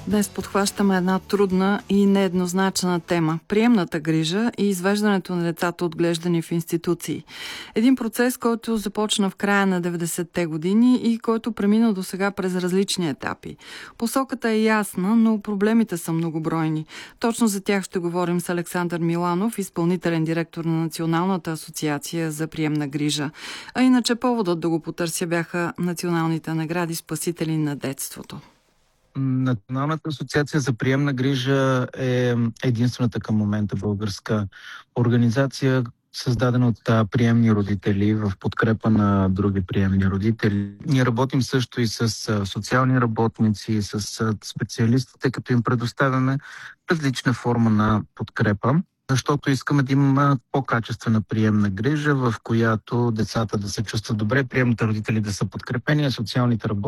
Днес подхващаме една трудна и нееднозначна тема – приемната грижа и извеждането на децата отглеждани в институции. Един процес, който започна в края на 90-те години и който премина до сега през различни етапи. Посоката е ясна, но проблемите са многобройни. Точно за тях ще говорим с Александър Миланов, изпълнителен директор на Националната асоциация за приемна грижа. А иначе поводът да го потърся бяха националните награди „Спасители на детството“. Националната асоциация за приемна грижа е единствената към момента българска организация, създадена от приемни родители в подкрепа на други приемни родители. Ние работим също и с социални работници, с специалистите, като им предоставяме различна форма на подкрепа, защото искаме да има по-качествена приемна грижа, в която децата да се чувстват добре, приемните родители да са подкрепени, а социалните работници